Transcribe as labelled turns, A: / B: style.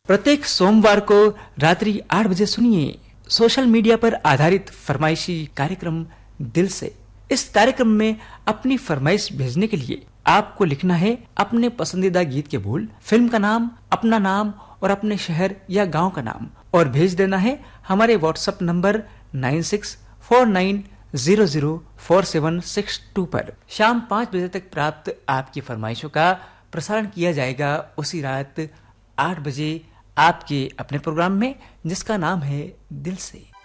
A: प्रत्येक सोमवार को रात्रि 8 बजे सुनिए सोशल मीडिया पर आधारित फरमाइशी कार्यक्रम दिल से। इस कार्यक्रम में अपनी फरमाइश भेजने के लिए आपको लिखना है अपने पसंदीदा गीत के बोल, फिल्म का नाम, अपना नाम और अपने शहर या गांव का नाम, और भेज देना है हमारे व्हाट्सएप नंबर 9649004762 पर। शाम 5 बजे तक प्राप्त आपकी फरमाइशों का प्रसारण किया जाएगा उसी रात 8 बजे आपके अपने प्रोग्राम में, जिसका नाम है दिल से।